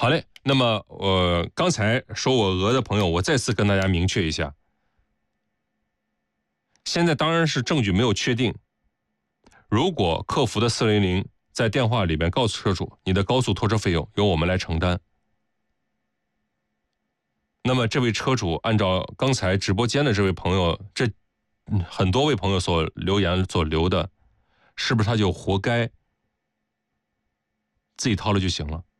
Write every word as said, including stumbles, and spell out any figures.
好嘞，那么呃，刚才说我讹的朋友，我再次跟大家明确一下，现在当然是证据没有确定。如果客服的四零零在电话里边告诉车主，你的高速拖车费用由我们来承担，那么这位车主按照刚才直播间的这位朋友，这很多位朋友所留言所留的，是不是他就活该自己掏了就行了？